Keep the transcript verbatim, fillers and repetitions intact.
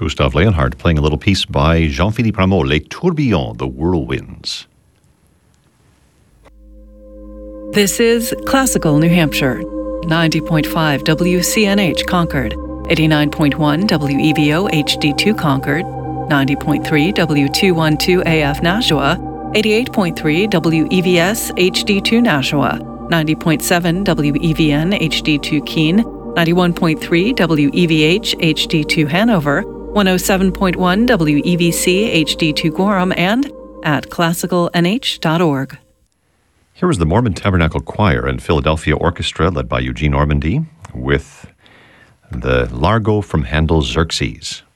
Gustav Leonhardt playing a little piece by Jean-Philippe Rameau, Les Tourbillons, The Whirlwinds. This is Classical New Hampshire, ninety point five W C N H Concord, eighty-nine point one W E V O H D two Concord, ninety point three W two twelve A F Nashua, eighty-eight point three W E V S H D two Nashua, ninety point seven W E V N H D two Keene, ninety-one point three W E V H H D two Hanover, one oh seven point one W E V C H D two Gorham, and at classical n h dot org. Here is the Mormon Tabernacle Choir and Philadelphia Orchestra led by Eugene Ormandy with the Largo from Handel's Xerxes.